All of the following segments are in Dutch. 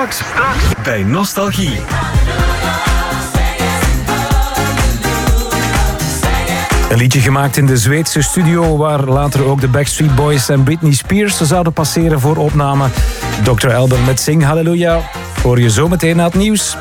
Straks bij Nostalgie. Een liedje gemaakt in de Zweedse studio, waar later ook de Backstreet Boys en Britney Spears zouden passeren voor opname. Dr. Alban met Sing Hallelujah hoor je zometeen na het nieuws.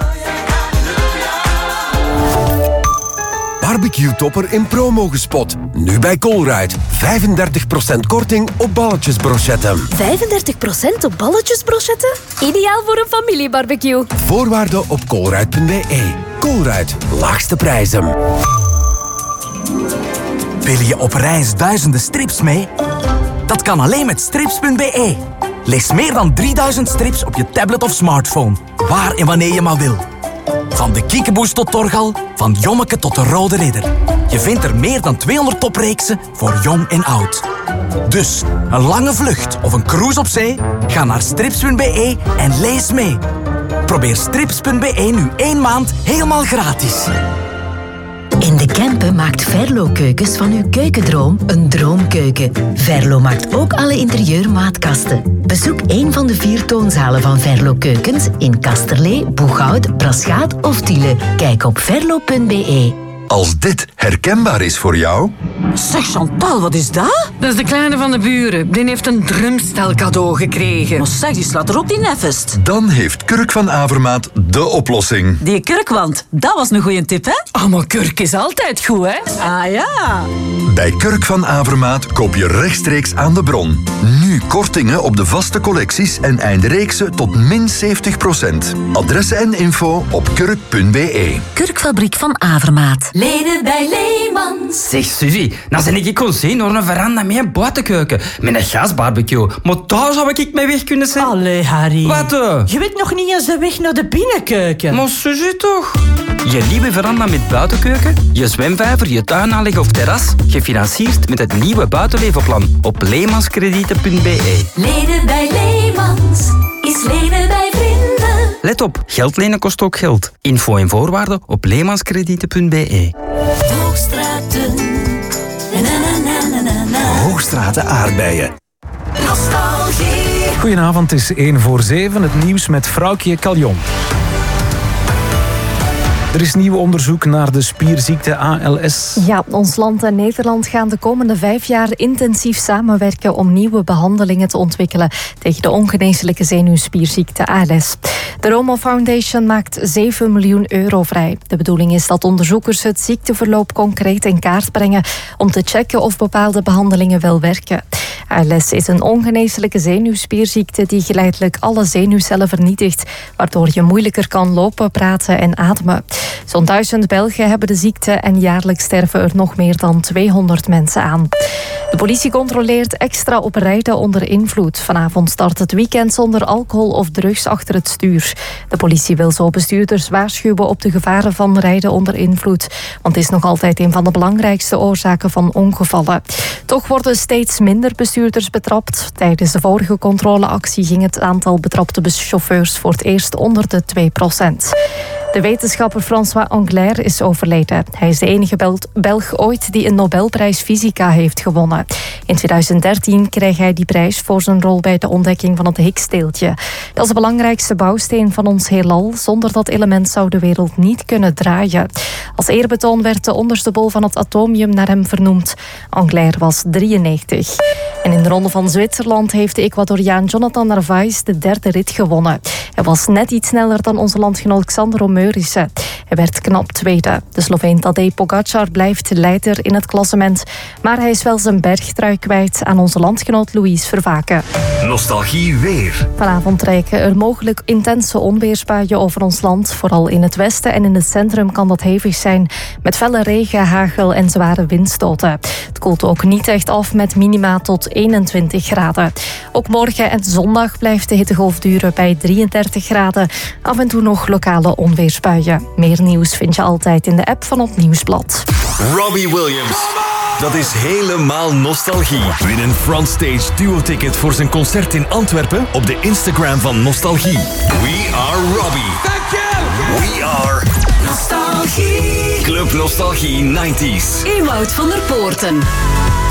Barbecue-topper in promo gespot. Nu bij Colruyt. 35% korting op balletjesbrochetten. 35% op balletjesbrochetten? Ideaal voor een familiebarbecue. Voorwaarden op colruyt.be. Colruyt. Laagste prijzen. Wil je op reis duizenden strips mee? Dat kan alleen met strips.be. Lees meer dan 3000 strips op je tablet of smartphone. Waar en wanneer je maar wil. Van de Kiekeboes tot Torgal, van Jommeke tot de Rode Ridder. Je vindt er meer dan 200 topreeksen voor jong en oud. Dus, een lange vlucht of een cruise op zee? Ga naar strips.be en lees mee. Probeer strips.be nu 1 maand helemaal gratis. In de Kempen maakt Verlo Keukens van uw keukendroom een droomkeuken. Verlo maakt ook alle interieurmaatkasten. Bezoek een van de 4 toonzalen van Verlo Keukens in Kasterlee, Boeghout, Braschaat of Tiele. Kijk op verlo.be. Als dit herkenbaar is voor jou... Zeg Chantal, wat is dat? Dat is de kleine van de buren. Die heeft een drumstel cadeau gekregen. Maar zeg, die slaat er ook die nefest. Dan heeft Kurk van Avermaat de oplossing. Die kurkwand, dat was een goeie tip, hè? Oh, maar kurk is altijd goed, hè? Ah ja. Bij Kurk van Avermaat koop je rechtstreeks aan de bron. Nu kortingen op de vaste collecties en eindreeksen tot min 70%. Adressen en info op kurk.be. Kurkfabriek van Avermaat. Leden bij Leemans. Zeg Suzy, nou ben ik kon zien door een veranda met een buitenkeuken. Met een gasbarbecue. Maar daar zou ik mee weg kunnen zijn. Allee, Harry. Wat? Je weet nog niet eens de weg naar de binnenkeuken. Maar Suzy toch? Je nieuwe veranda met buitenkeuken, je zwemvijver, je tuinaanleg of terras, gefinancierd met het nieuwe buitenlevenplan op leemanskredieten.be. Leden bij Leemans is leden bij vrienden. Let op, geld lenen kost ook geld. Info en voorwaarden op leemanskredieten.be. Hoogstraten. Hoogstraten aardbeien. Nostalgie. Goedenavond, het is 7:01. Het nieuws met Vrouwtje Caljon. Er is nieuw onderzoek naar de spierziekte ALS. Ja, ons land en Nederland gaan de komende 5 jaar intensief samenwerken om nieuwe behandelingen te ontwikkelen tegen de ongeneeslijke zenuwspierziekte ALS. De Romo Foundation maakt €7 miljoen vrij. De bedoeling is dat onderzoekers het ziekteverloop concreet in kaart brengen om te checken of bepaalde behandelingen wel werken. ALS is een ongeneeslijke zenuwspierziekte die geleidelijk alle zenuwcellen vernietigt, waardoor je moeilijker kan lopen, praten en ademen. Zo'n 1000 Belgen hebben de ziekte en jaarlijks sterven er nog meer dan 200 mensen aan. De politie controleert extra op rijden onder invloed. Vanavond start het weekend zonder alcohol of drugs achter het stuur. De politie wil zo bestuurders waarschuwen op de gevaren van rijden onder invloed. Want het is nog altijd een van de belangrijkste oorzaken van ongevallen. Toch worden steeds minder bestuurders betrapt. Tijdens de vorige controleactie ging het aantal betrapte chauffeurs voor het eerst onder de 2%. De wetenschapper François Englert is overleden. Hij is de enige Belg ooit die een Nobelprijs Fysica heeft gewonnen. In 2013 kreeg hij die prijs voor zijn rol bij de ontdekking van het Higgs-deeltje. Dat is de belangrijkste bouwsteen van ons heelal. Zonder dat element zou de wereld niet kunnen draaien. Als eerbetoon werd de onderste bol van het atomium naar hem vernoemd. Englert was 93. En in de Ronde van Zwitserland heeft de Ecuadoriaan Jonathan Narvaez de 3e rit gewonnen. Hij was net iets sneller dan onze landgenoot Xander Meurissen. Hij werd knap 2e. De Sloveen Tadej Pogačar blijft leider in het klassement. Maar hij is wel zijn bergtrui kwijt aan onze landgenoot Louise Vervaken. Nostalgie weer. Vanavond trekken er mogelijk intense onweersbuien over ons land. Vooral in het westen en in het centrum kan dat hevig zijn. Met felle regen, hagel en zware windstoten. Het koelt ook niet echt af met minima tot 21 graden. Ook morgen en zondag blijft de hittegolf duren bij 33 graden. Af en toe nog lokale onweersbuien. Meer nieuws vind je altijd in de app van het Nieuwsblad. Robbie Williams. Dat is helemaal nostalgie. Win een Frontstage duo-ticket voor zijn concert in Antwerpen op de Instagram van Nostalgie. We are Robbie. Thank you. We are Nostalgie. Club Nostalgie 90s. Ewout van der Poorten.